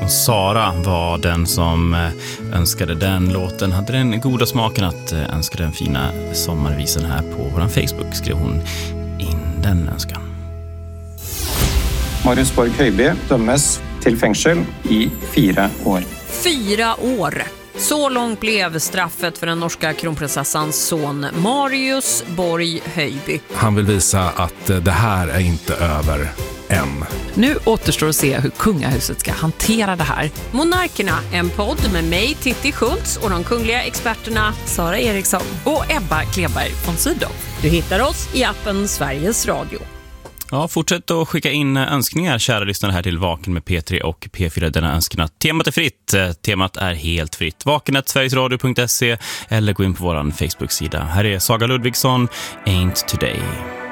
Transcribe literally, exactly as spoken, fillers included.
Sara var den som önskade den låten. Hade den goda smaken att önska den fina sommarvisen här på vår Facebook. Skrev hon in den önskan. Marius Borg Høiby dömes till fängelse i fyra år. Fyra år. Så långt blev straffet för den norska kronprinsessans son Marius Borg Høiby. Han vill visa att det här är inte över än. Nu återstår att se hur kungahuset ska hantera det här. Monarkerna, en podd med mig, Titti Schultz, och de kungliga experterna Sara Eriksson och Ebba Kleberg von Sydow. Du hittar oss i appen Sveriges Radio. Ja, fortsätt att skicka in önskningar, kära lyssnare, här till Vaken med P tre och P fyra. Denna önskan. Temat är fritt. Temat är helt fritt. vaken snabel-a sverigesradio punkt se eller gå in på vår Facebook-sida. Här är Saga Ludvigsson, Ain't Today.